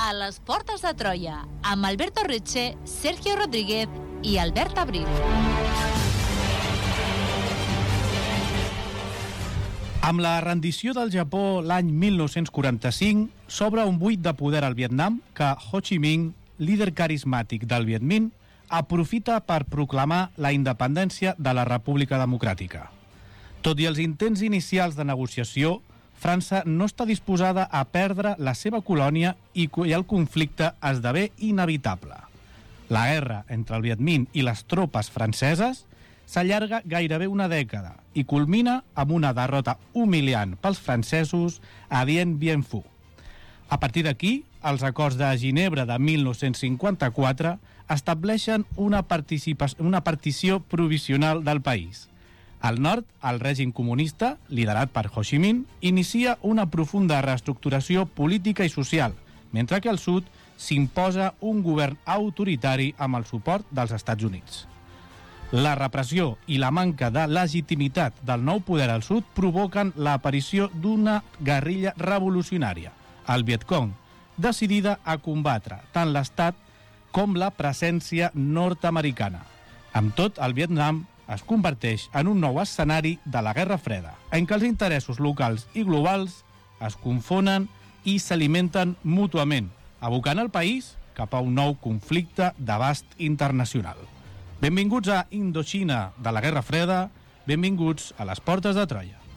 a les Portes de Troia, amb Alberto Reche, Sergio Rodríguez i Albert Abril. Amb la rendició del Japó l'any 1945, s'obre un buit de poder al Vietnam que Ho Chi Minh, líder carismàtic del Viet Minh, aprofita per proclamar la independència de la República Democràtica. Tot i els intents inicials de negociació, França no està disposada a perdre la seva colònia i el conflicte esdevé inevitable. La guerra entre el Viet Minh i les tropes franceses s'allarga gairebé una dècada i culmina amb una derrota humiliant pels francesos a Dien Bien Phu. A partir d'aquí, els acords de Ginebra de 1954 estableixen una partició provisional del país. Al nord, el règim comunista, liderat per Ho Chi Minh, inicia una profunda reestructuració política i social, mentre que al sud s'imposa un govern autoritari amb el suport dels Estats Units. La repressió i la manca de legitimitat del nou poder al sud provoquen l'aparició d'una guerrilla revolucionària, el Vietcong, decidida a combatre tant l'Estat com la presència nord-americana. Amb tot, el Vietnam es converteix en un nou escenari de la Guerra Freda, en què els interessos locals i globals es confonen i s'alimenten mútuament, abocant el país cap a un nou conflicte d'abast internacional. Benvinguts a Indoxina de la Guerra Freda, benvinguts a les Portes de Troia.